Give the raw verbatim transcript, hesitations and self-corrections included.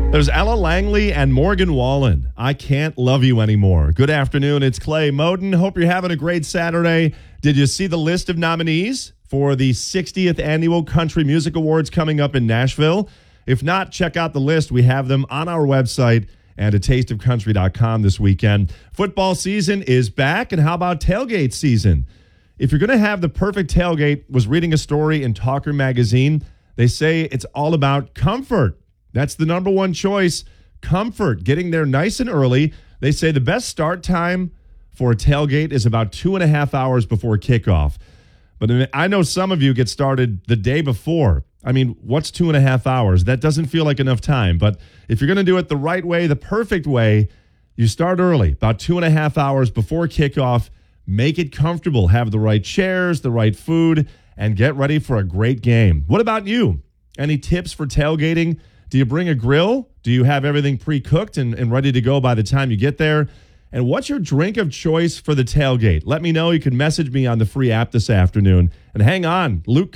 There's Ella Langley and Morgan Wallen. I Can't Love You Anymore. Good afternoon. It's Clay Moden. Hope you're having a great Saturday. Did you see the list of nominees for the sixtieth Annual Country Music Awards coming up in Nashville? If not, check out the list. We have them on our website and at taste of country dot com this weekend. Football season is back, and how about tailgate season? If you're going to have the perfect tailgate, was reading a story in Talker Magazine. They say it's all about comfort. That's the number one choice, comfort, getting there nice and early. They say the best start time for a tailgate is about two and a half hours before kickoff. But I know some of you get started the day before. I mean, what's two and a half hours? That doesn't feel like enough time. But if you're going to do it the right way, the perfect way, you start early, about two and a half hours before kickoff. Make it comfortable. Have the right chairs, the right food, and get ready for a great game. What about you? Any tips for tailgating? Do you bring a grill? Do you have everything pre-cooked and, and ready to go by the time you get there? And what's your drink of choice for the tailgate? Let me know. You can message me on the free app this afternoon. And hang on, Luke